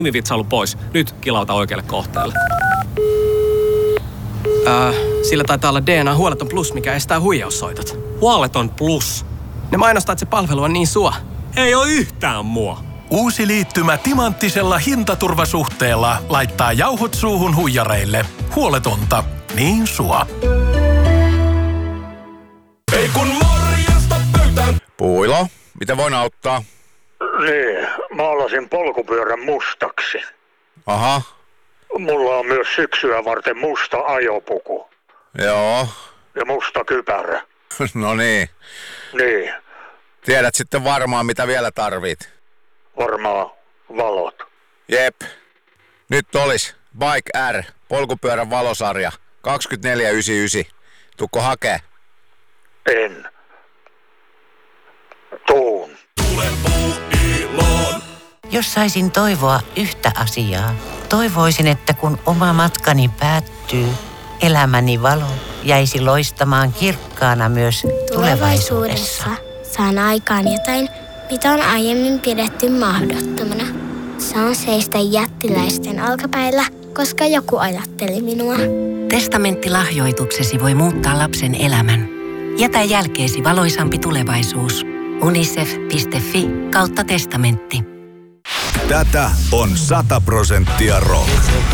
Nimivitsailu pois. Nyt kilauta oikealle kohteelle. Sillä taitaa olla DNA Huoleton Plus, mikä estää huijaussoitot. Huoleton Plus. Ne mainostaa, että se palvelu on niin sua. Ei oo yhtään mua. Uusi liittymä timanttisella hintaturvasuhteella laittaa jauhot suuhun huijareille. Huoletonta. Niin sua. Ei kun morjesta pöytään. Puilo, mitä voin auttaa? Niin, maalasin polkupyörän mustaksi. Aha, Mulla on myös syksyä varten musta ajopuku joo. ja musta kypärä. No niin. Niin, Tiedät sitten varmaan, mitä vielä tarvit. varmaan valot. Jep. Nyt olis Bike R, polkupyörän valosarja, 24,99. Tukko hakee? En. Tuun. Tule Puuiloon. Jos saisin toivoa yhtä asiaa, toivoisin, että kun oma matkani päättyy, elämäni valo jäisi loistamaan kirkkaana myös tulevaisuudessa. Saan aikaan jotain, mitä on aiemmin pidetty mahdottomana. Saan seistä jättiläisten alkapäillä, koska joku ajatteli minua. Testamenttilahjoituksesi voi muuttaa lapsen elämän. Jätä jälkeesi valoisampi tulevaisuus. unicef.fi/testamentti. Tätä on 100% rock.